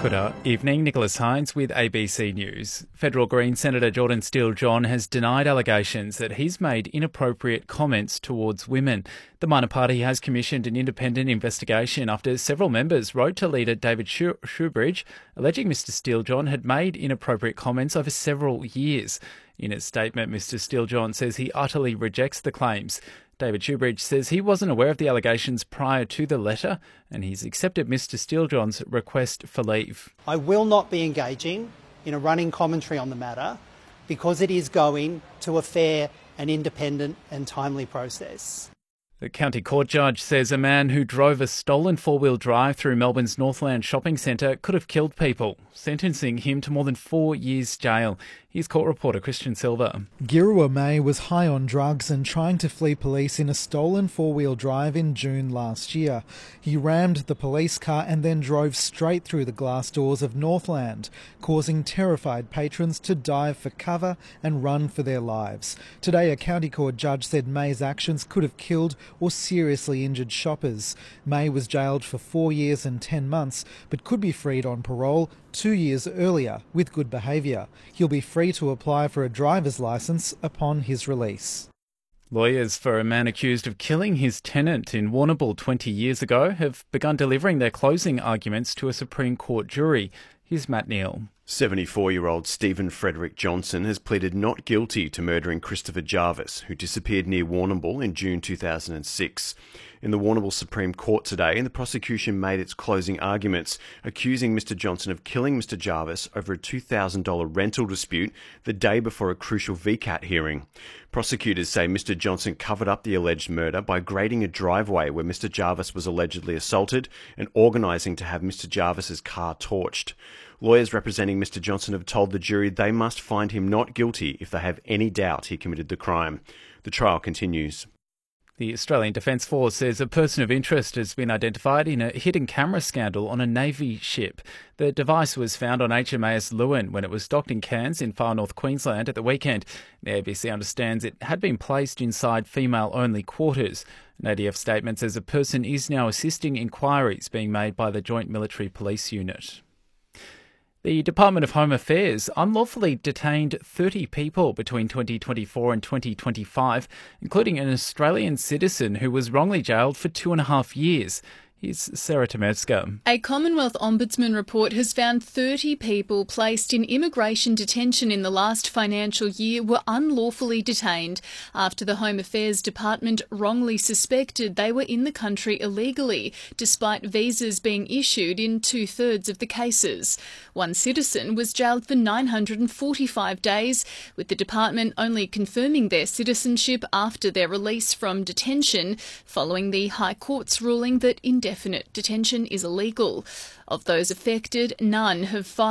Good evening, Nicholas Hines with ABC News. Federal Greens Senator Jordan Steele-John has denied allegations that he's made inappropriate comments towards women. The minor party has commissioned an independent investigation after several members wrote to leader David Shoebridge alleging Mr Steele-John had made inappropriate comments over several years. In a statement, Mr Steele-John says he utterly rejects the claims. David Shoebridge says he wasn't aware of the allegations prior to the letter and he's accepted Mr Steele-John's request for leave. I will not be engaging in a running commentary on the matter because it is going to a fair and independent and timely process. The County Court judge says a man who drove a stolen four-wheel drive through Melbourne's Northland shopping centre could have killed people, sentencing him to more than 4 years jail. Here's court reporter Christian Silva. Girua May was high on drugs and trying to flee police in a stolen four-wheel drive in June last year. He rammed the police car and then drove straight through the glass doors of Northland, causing terrified patrons to dive for cover and run for their lives. Today, a county court judge said May's actions could have killed or seriously injured shoppers. May was jailed for 4 years and 10 months, but could be freed on parole 2 years earlier with good behaviour. He'll be free to apply for a driver's licence upon his release. Lawyers for a man accused of killing his tenant in Warrnambool 20 years ago have begun delivering their closing arguments to a Supreme Court jury. Here's Matt Neal. 74-year-old Stephen Frederick Johnson has pleaded not guilty to murdering Christopher Jarvis, who disappeared near Warrnambool in June 2006. In the Warrnambool Supreme Court today, the prosecution made its closing arguments, accusing Mr Johnson of killing Mr Jarvis over a $2,000 rental dispute the day before a crucial VCAT hearing. Prosecutors say Mr Johnson covered up the alleged murder by grading a driveway where Mr Jarvis was allegedly assaulted and organising to have Mr Jarvis's car torched. Lawyers representing Mr Johnson have told the jury they must find him not guilty if they have any doubt he committed the crime. The trial continues. The Australian Defence Force says a person of interest has been identified in a hidden camera scandal on a Navy ship. The device was found on HMAS Lewin when it was docked in Cairns in far north Queensland at the weekend. The ABC understands it had been placed inside female-only quarters. An ADF statement says a person is now assisting inquiries being made by the Joint Military Police Unit. The Department of Home Affairs unlawfully detained 30 people between 2024 and 2025, including an Australian citizen who was wrongly jailed for 2.5 years. Here's Sarah Tomerska. A Commonwealth Ombudsman report has found 30 people placed in immigration detention in the last financial year were unlawfully detained after the Home Affairs Department wrongly suspected they were in the country illegally, despite visas being issued in 2/3 of the cases. One citizen was jailed for 945 days, with the department only confirming their citizenship after their release from detention, following the High Court's ruling that indefinite detention is illegal. Of those affected, none have filed